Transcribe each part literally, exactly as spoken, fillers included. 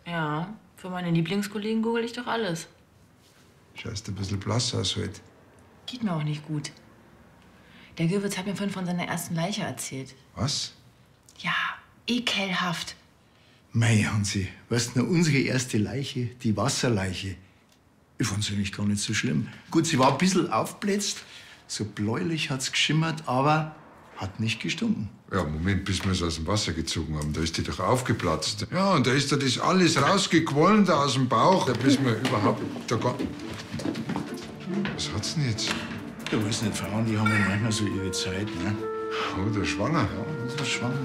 Ja, für meine Lieblingskollegen google ich doch alles. Schaust ein bisschen blass aus heute. Geht mir auch nicht gut. Der Gewürz hat mir vorhin von seiner ersten Leiche erzählt. Was? Ja, ekelhaft. Mei, Hansi, weißt du noch, unsere erste Leiche, die Wasserleiche, ich fand sie eigentlich gar nicht so schlimm. Gut, sie war ein bisschen aufblätzt, so bläulich hat's geschimmert, aber hat nicht gestunken. Ja, Moment, bis wir es aus dem Wasser gezogen haben. Da ist die doch aufgeplatzt. Ja, und da ist da das alles rausgequollen da aus dem Bauch, da bis wir überhaupt da gar... Was hat's denn jetzt? Du weißt nicht, Frauen, die haben ja manchmal so ihre Zeit, ne? Oder schwanger? Ja, das ist schwanger.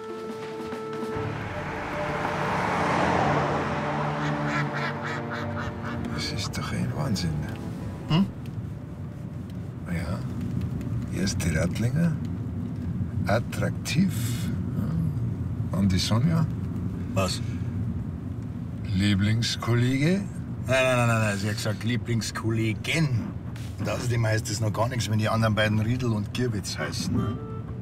Das ist doch ein Wahnsinn. Hm? Ja, erste Rattlinger, attraktiv. Und die Sonja? Was? Lieblingskollege? Nein, nein, nein, nein, sie hat gesagt Lieblingskollegin. Und außerdem heißt es noch gar nichts, wenn die anderen beiden Riedel und Gierwitz heißen. Ne?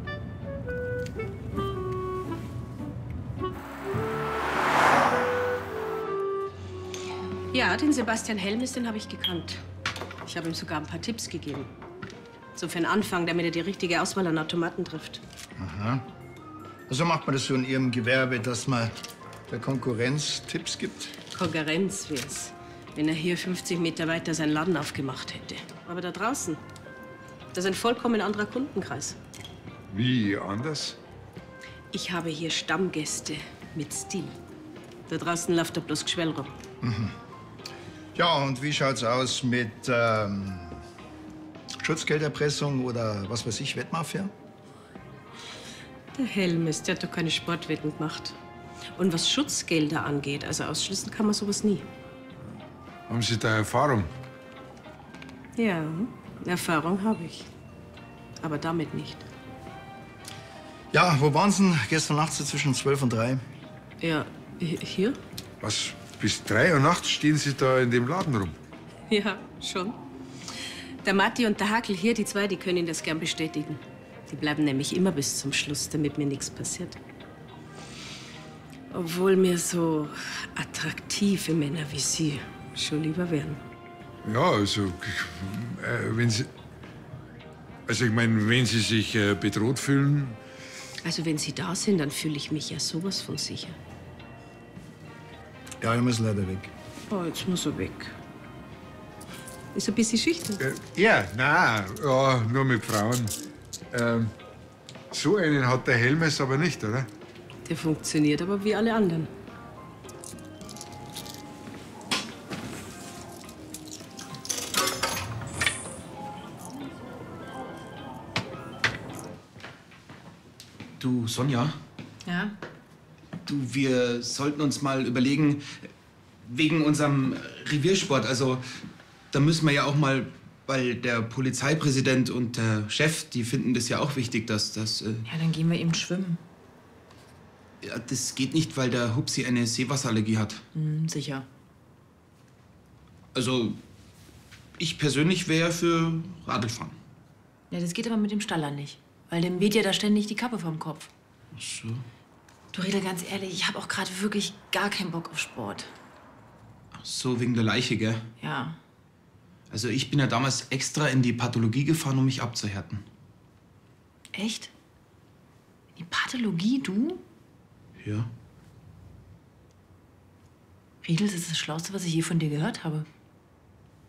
Ja, den Sebastian Helmes, den habe ich gekannt. Ich habe ihm sogar ein paar Tipps gegeben. So für den Anfang, damit er die richtige Auswahl an Automaten trifft. Aha. Also macht man das so in Ihrem Gewerbe, dass man der Konkurrenz Tipps gibt? Konkurrenz wär's, wenn er hier fünfzig Meter weiter seinen Laden aufgemacht hätte. Aber da draußen, das ist ein vollkommen anderer Kundenkreis. Wie anders? Ich habe hier Stammgäste mit Stil. Da draußen läuft da bloß Geschwell rum. Mhm. Ja, und wie schaut's aus mit ähm, Schutzgelderpressung oder was weiß ich, Wettmafia? Der Helmes, der hat doch keine Sportwetten gemacht. Und was Schutzgelder angeht, also ausschließen kann man sowas nie. Haben Sie da Erfahrung? Ja, Erfahrung habe ich. Aber damit nicht. Ja, wo waren Sie denn gestern Nacht so zwischen zwölf und drei? Ja, hi- hier? Was? Bis drei Uhr nachts stehen Sie da in dem Laden rum? Ja, schon. Der Matti und der Hakel hier, die zwei, die können Ihnen das gern bestätigen. Die bleiben nämlich immer bis zum Schluss, damit mir nichts passiert. Obwohl mir so attraktive Männer wie Sie schon lieber wären. Ja, also, äh, wenn Sie... Also, ich meine, wenn Sie sich äh, bedroht fühlen... Also wenn Sie da sind, dann fühle ich mich ja sowas von sicher. Ja, ich muss leider weg. Oh, jetzt muss er weg. Ist ein bisschen schüchtern. Äh, ja, nein, ja, nur mit Frauen. Ähm, so einen hat der Helmes aber nicht, oder? Der funktioniert aber wie alle anderen. Du, Sonja? Ja? Du, wir sollten uns mal überlegen, wegen unserem Reviersport, also da müssen wir ja auch mal, weil der Polizeipräsident und der Chef, die finden das ja auch wichtig, dass das... Äh, Ja, dann gehen wir eben schwimmen. ja, das geht nicht, weil der Hupsi eine Seewasserallergie hat. Hm, sicher. Also, ich persönlich wäre für Radlfahren. Ja, das geht aber mit dem Staller nicht. Weil dem weht ja da ständig die Kappe vom Kopf. Ach so. Du, Riedel, ganz ehrlich, ich habe auch gerade wirklich gar keinen Bock auf Sport. Ach so, wegen der Leiche, gell? Ja. Also ich bin ja damals extra in die Pathologie gefahren, um mich abzuhärten. Echt? Die Pathologie, du? Ja. Riedel, das ist das Schlauste, was ich je von dir gehört habe.